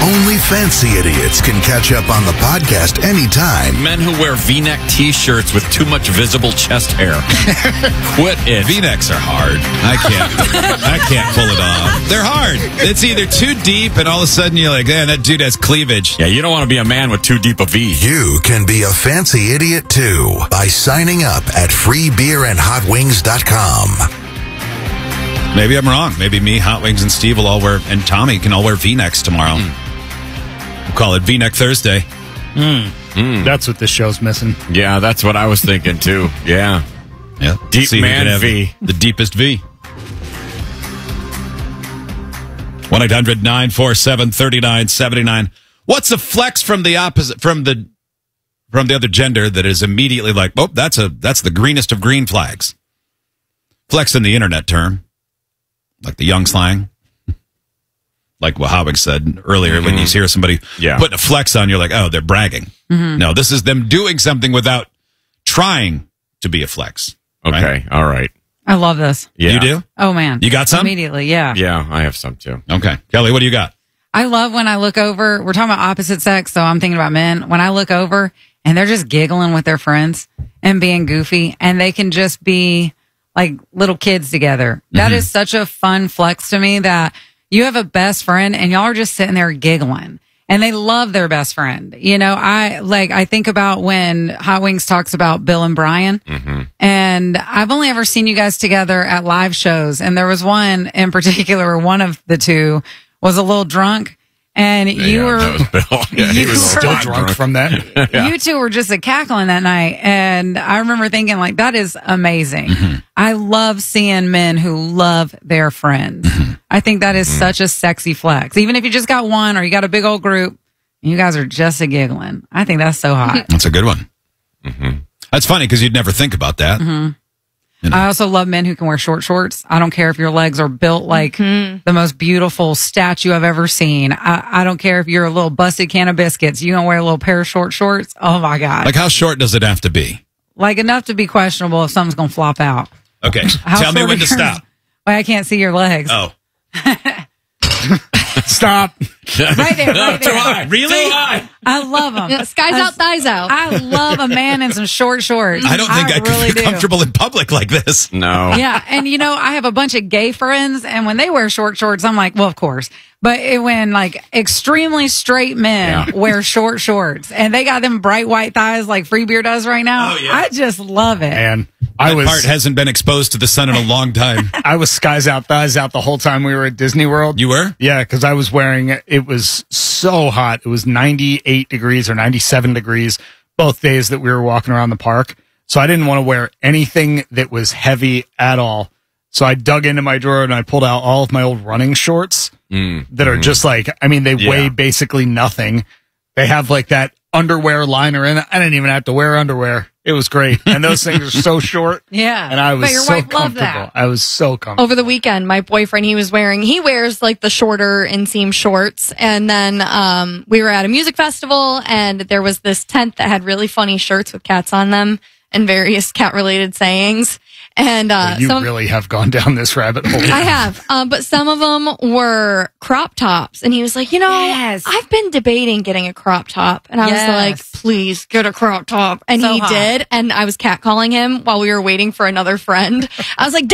Only fancy idiots can catch up on the podcast anytime. Men who wear V-neck T-shirts with too much visible chest hair. Quit it. V-necks are hard. I can't pull it off. They're hard. It's either too deep and all of a sudden you're like, man, that dude has cleavage. Yeah, you don't want to be a man with too deep a V. You can be a fancy idiot too by signing up at freebeerandhotwings.com. Maybe I'm wrong. Maybe me, Hot Wings, and Steve will all wear, and Tommy can all wear V-necks tomorrow. We'll call it V-neck Thursday. That's what this show's missing. Yeah, that's what I was thinking too. Yeah. Deep See who man can have V. The deepest V. 1-800-947-3979. What's a flex from the opposite, from the other gender that is immediately like, oh, that's the greenest of green flags? Flex in the internet term. Like the young slang. Like what Howard said earlier, when you hear somebody putting a flex on, you're like, oh, they're bragging. No, this is them doing something without trying to be a flex. Okay, right? all right. I love this. Yeah. You do? Oh, man. You got some? Immediately, yeah. Yeah, I have some too. Okay. Kelly, what do you got? I love when I look over. We're talking about opposite sex, so I'm thinking about men. When I look over and they're just giggling with their friends and being goofy, and they can just be like little kids together. That is such a fun flex to me, that you have a best friend and y'all are just sitting there giggling and they love their best friend. You know, I think about when Hot Wings talks about Bill and Brian, and I've only ever seen you guys together at live shows. And there was one in particular, one of the two was a little drunk. And you were Still drunk from that. You two were just cackling that night. And I remember thinking, like, that is amazing. I love seeing men who love their friends. I think that is such a sexy flex. Even if you just got one or you got a big old group, and you guys are just giggling. I think that's so hot. That's a good one. That's funny because you'd never think about that. You know. I also love men who can wear short shorts. I don't care if your legs are built like the most beautiful statue I've ever seen. I don't care if you're a little busted can of biscuits. You gonna wear a little pair of short shorts? Oh my God. Like, how short does it have to be? Like enough to be questionable if something's gonna flop out. Okay. How Tell me short when are to yours? stop. Well, I can't see your legs. Oh. Stop. Right there, right Too there. high. Really? I love them. Yeah, skies out, thighs out. I love a man in some short shorts. I don't think I could really be comfortable in public like this. No. Yeah, and you know, I have a bunch of gay friends, and when they wear short shorts, I'm like, well, of course. But when like extremely straight men wear short shorts, and they got them bright white thighs like Free Beer does right now, I just love it. And That part hasn't been exposed to the sun in a long time. I was skies out, thighs out the whole time we were at Disney World. You were? Yeah, because I was wearing, it was so hot. It was 98 degrees or 97 degrees both days that we were walking around the park. So I didn't want to wear anything that was heavy at all. So I dug into my drawer and I pulled out all of my old running shorts that are just like, I mean, they weigh basically nothing. They have like that underwear liner in it. I didn't even have to wear underwear. It was great. And those things are so short. Yeah. And I was But your so wife loved comfortable. that. I was so comfortable. Over the weekend, my boyfriend, he wears like the shorter inseam shorts. And then we were at a music festival and there was this tent that had really funny shirts with cats on them and various cat related sayings. And You really have gone down this rabbit hole. I have, but some of them were crop tops. And he was like, you know, I've been debating getting a crop top. And I was like, please get a crop top. And So he hot. did. And I was catcalling him while we were waiting for another friend. I was like,